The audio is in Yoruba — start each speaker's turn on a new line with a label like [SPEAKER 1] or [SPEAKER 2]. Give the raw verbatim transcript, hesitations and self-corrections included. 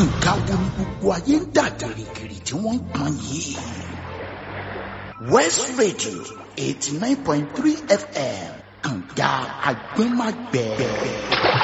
[SPEAKER 1] nǹkan wo ni gbogbo ayé ń dà gìrìgìrì tí wọ́n ń pọn yìí. West Radio eighty nine point three F M kànga àgbẹ̀màgbẹ̀.